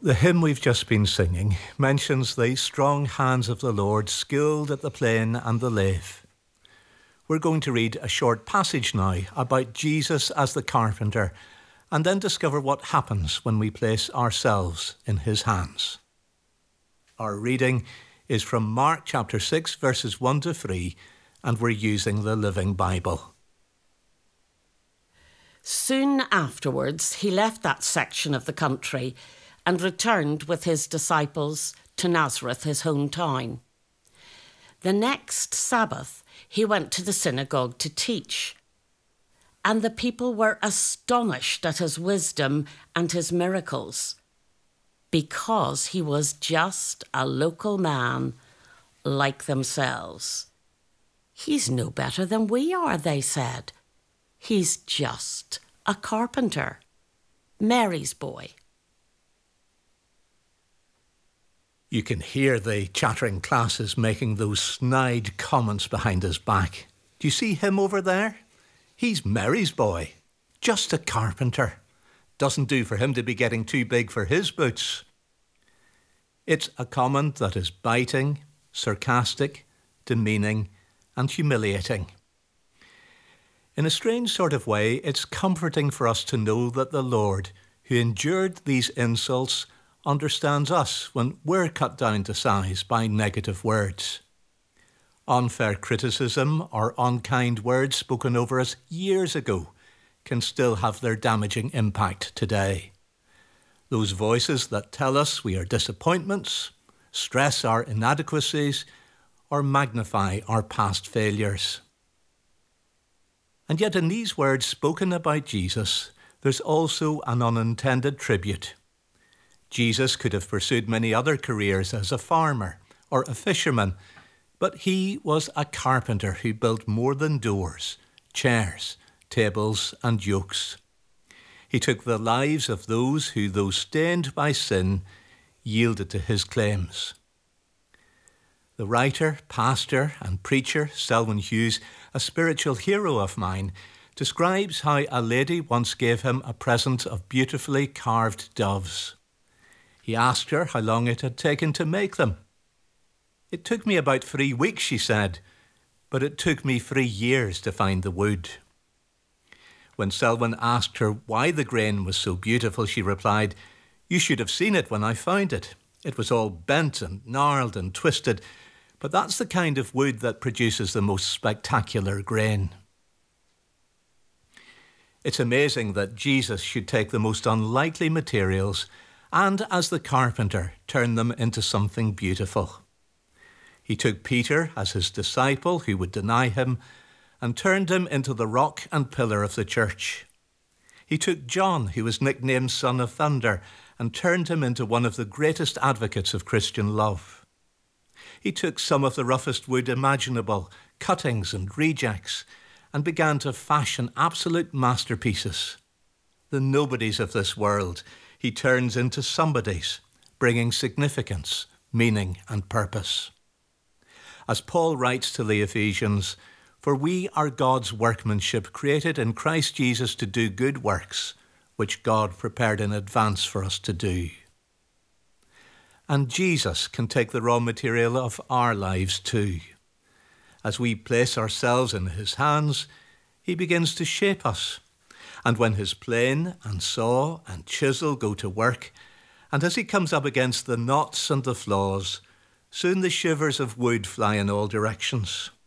The hymn we've just been singing mentions the strong hands of the Lord, skilled at the plane and the lathe. We're going to read a short passage now about Jesus as the carpenter and then discover what happens when we place ourselves in his hands. Our reading is from Mark chapter 6, verses 1 to 3, and we're using the Living Bible. Soon afterwards, he left that section of the country and returned with his disciples to Nazareth, his hometown. The next Sabbath, he went to the synagogue to teach, and the people were astonished at his wisdom and his miracles, because he was just a local man like themselves. "He's no better than we are," they said. "He's just a carpenter, Mary's boy." You can hear the chattering classes making those snide comments behind his back. Do you see him over there? He's Mary's boy, just a carpenter. Doesn't do for him to be getting too big for his boots. It's a comment that is biting, sarcastic, demeaning, and humiliating. In a strange sort of way, it's comforting for us to know that the Lord, who endured these insults, understands us when we're cut down to size by negative words. Unfair criticism or unkind words spoken over us years ago can still have their damaging impact today. Those voices that tell us we are disappointments, stress our inadequacies, or magnify our past failures. And yet in these words spoken about Jesus, there's also an unintended tribute. Jesus could have pursued many other careers as a farmer or a fisherman, but he was a carpenter who built more than doors, chairs, tables, and yokes. He took the lives of those who, though stained by sin, yielded to his claims. The writer, pastor, and preacher Selwyn Hughes, a spiritual hero of mine, describes how a lady once gave him a present of beautifully carved doves. He asked her how long it had taken to make them. "It took me about 3 weeks," she said, "but it took me 3 years to find the wood." When Selwyn asked her why the grain was so beautiful, she replied, "You should have seen it when I found it. It was all bent and gnarled and twisted, but that's the kind of wood that produces the most spectacular grain." It's amazing that Jesus should take the most unlikely materials and, as the carpenter, turn them into something beautiful. He took Peter as his disciple who would deny him and turned him into the rock and pillar of the church. He took John, who was nicknamed Son of Thunder, and turned him into one of the greatest advocates of Christian love. He took some of the roughest wood imaginable, cuttings and rejects, and began to fashion absolute masterpieces. The nobodies of this world he turns into somebodies, bringing significance, meaning, and purpose. As Paul writes to the Ephesians, "For we are God's workmanship, created in Christ Jesus to do good works, which God prepared in advance for us to do." And Jesus can take the raw material of our lives too. As we place ourselves in his hands, he begins to shape us. And when his plane and saw and chisel go to work, and as he comes up against the knots and the flaws, soon the shivers of wood fly in all directions.